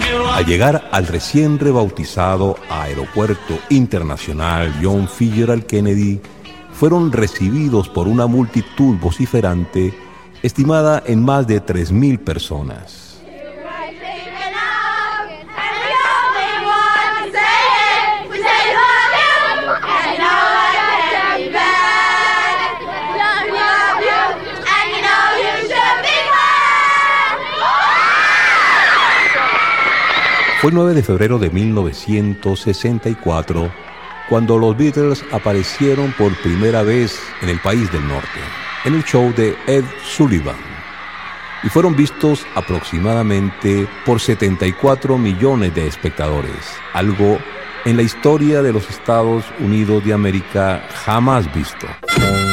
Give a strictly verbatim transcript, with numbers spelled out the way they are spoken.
Al llegar al recién rebautizado Aeropuerto Internacional John Fitzgerald Kennedy, fueron recibidos por una multitud vociferante estimada en más de tres mil personas. Fue el nueve de febrero de mil novecientos sesenta y cuatro cuando los Beatles aparecieron por primera vez en el país del norte, en el show de Ed Sullivan, y fueron vistos aproximadamente por setenta y cuatro millones de espectadores, algo en la historia de los Estados Unidos de América jamás visto.